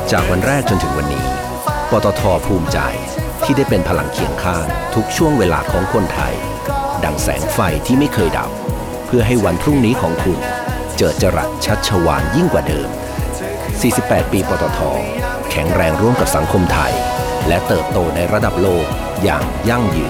จากวันแรกจนถึงวันนี้ปตท.ภูมิใจที่ได้เป็นพลังเคียงข้างทุกช่วงเวลาของคนไทยดังแสงไฟที่ไม่เคยดับเพื่อให้วันพรุ่งนี้ของคุณเจิดจรัสชัชวาลยิ่งกว่าเดิม48 ปีปตท.แข็งแรงร่วมกับสังคมไทยและเติบโตในระดับโลกอย่างยั่งยืน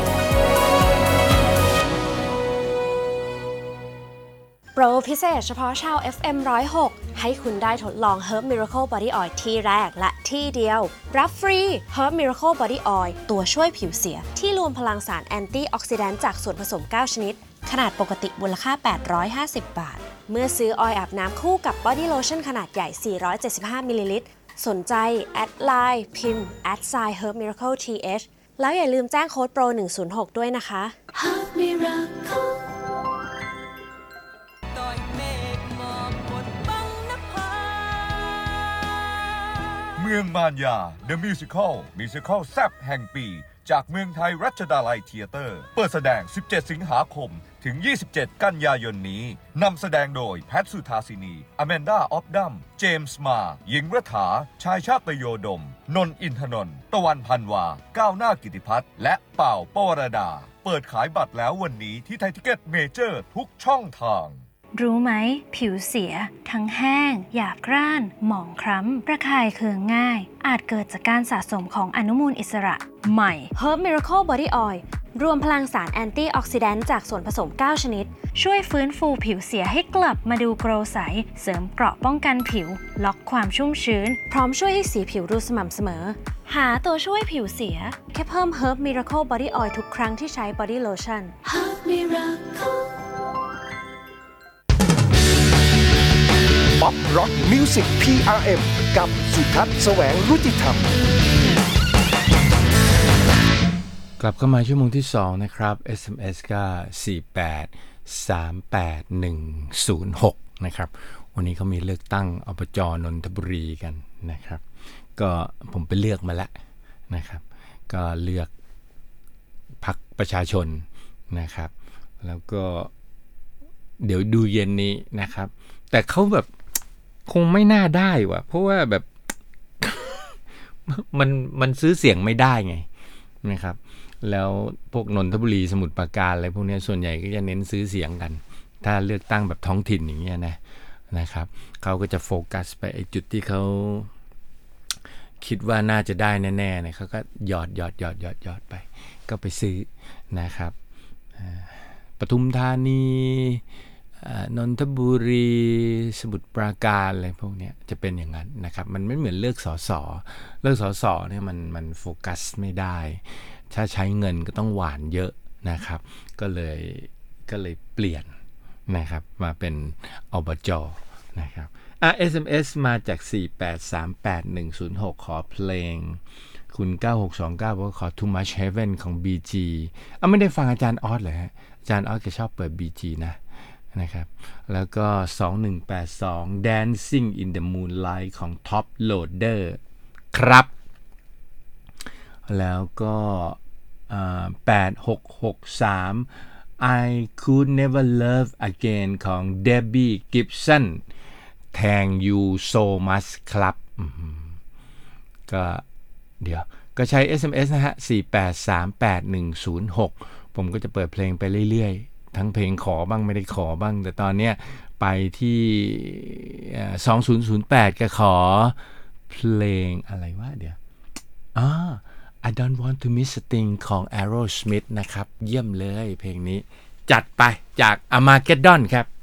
โปรพิเศษเฉพาะชาว FM 106 ให้คุณได้ทดลอง Herb Miracle Body Oil ที่แรกและที่เดียวรับฟรี Herb Miracle Body Oil ตัวช่วยผิวเสียที่รวมพลังสารแอนตี้ออกซิแดนต์จากส่วนผสม 9 ชนิดขนาดปกติมูลค่า 850 บาทเมื่อซื้อออยล์อาบน้ำคู่กับ Body Lotion ขนาดใหญ่ 475 มิลลิลิตรสนใจแอดไลน์พิมพ์ @Herb Miracle TH แล้วอย่าลืมแจ้งโค้ดโปร106ด้วยนะคะ Herb Miracle เมืองมารยา The Musical แซ่บแห่งปีจากเมืองไทยรัชดาลัยเธียเตอร์เปิดแสดง17 สิงหาคมถึง27 กันยายนนี้นำแสดงโดยแพทสุธาสินีอแมนดาออฟดัมเจมส์มาหญิงรัฐาชายชาตโยดมนนท์อินทนนท์ตะวันพันวาก้าวหน้ากิติพัฒน์และเป่าปวรดาเปิดขายบัตรแล้ววันนี้ที่ไทยทิเก็ตเมเจอร์ทุกช่องทางรู้ไหมผิวเสียทั้งแห้งหยาบกร้านหมองคล้ำระคายเคืองง่ายอาจเกิดจากการสะสมของอนุมูลอิสระใหม่ Herb Miracle Body Oil รวมพลังสารแอนตี้ออกซิแดนต์จากส่วนผสม 9 ชนิดช่วยฟื้นฟูผิวเสียให้กลับมาดูโกลว์ใสเสริมเกราะป้องกันผิวล็อกความชุ่มชื้นพร้อมช่วยให้สีผิวดูสม่ำเสมอหาตัวช่วยผิวเสียแค่เพิ่ม Herb Miracle Body Oil ทุกครั้งที่ใช้ Body Lotion Herb Miracle ป๊อปร็อกมิวสิก PRM กับสุทัศน์แสวงรุจิธรรมกลับเข้ามาชั่วโมงที่2นะครับ SMS ก็4838106นะครับวันนี้เขามีเลือกตั้งอบจ.นนทบุรีกันนะครับก็ผมไปเลือกมาแล้วนะครับก็เลือกพรรคประชาชนนะครับแล้วก็เดี๋ยวดูเย็นนี้นะครับแต่เขาแบบคงไม่น่าได้ว่ะเพราะว่าแบบ มันซื้อเสียงไม่ได้ไงนะครับแล้วพวกนนทบุรีสมุทรปราการอะไรพวกนี้ส่วนใหญ่ก็จะเน้นซื้อเสียงกันถ้าเลือกตั้งแบบท้องถิ่นอย่างเงี้ยนะครับเขาก็จะโฟกัสไปไอ้จุดที่เขาคิดว่าน่าจะได้แน่ๆเนี่ยเขาก็หยอดไปก็ไปซื้อนะครับปทุมธานีนนทบุรีสมุทรปราการอะไรพวกนี้จะเป็นอย่างนั้นนะครับมันไม่เหมือนเลือกสสเนี่ยมันโฟกัสไม่ได้ถ้าใช้เงินก็ต้องหวานเยอะนะครับก็เลยเปลี่ยนนะครับมาเป็นอบจ.นะครับSMS มาจาก4838106ขอเพลงคุณ9629บอกว่าขอ Too Much Heaven ของ BG ไม่ได้ฟังอาจารย์ออสเลยฮะอาจารย์ออสก็ชอบเปิด BG นะครับแล้วก็2182 Dancing in the Moonlight ของ Top Loader ครับแล้วก็8663 I Could Never Love Again ของ Debbie Gibson Thank You So Much ครับก็เดี๋ยวก็ใช้ SMS นะฮะ4838106ผมก็จะเปิดเพลงไปเรื่อยๆทั้งเพลงขอบ้างไม่ได้ขอบ้างแต่ตอนเนี้ยไปที่2008ก็ขอเพลงอะไรวะเดี๋ยวI Don't Want to Miss a Thing ของ Aerosmith นะครับเยี่ยมเลยเพลงนี้จัดไปจาก Armageddon ครับ